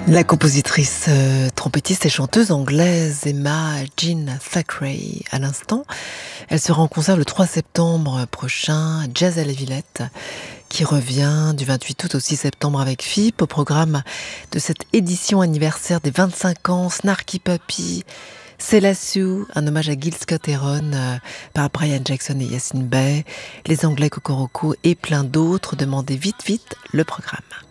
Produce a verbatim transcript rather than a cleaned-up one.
La compositrice, euh, trompettiste et chanteuse anglaise Emma Jean Thackeray, à l'instant, elle sera en concert le trois septembre prochain, Jazz à la Villette, qui revient du vingt-huit août au six septembre avec F I P, au programme de cette édition anniversaire des vingt-cinq ans, Snarky Puppy, Sue, un hommage à Gil Scott-Heron euh, par Brian Jackson et Yassine Bey, les Anglais Cocoroco et plein d'autres. Demandez vite vite le programme.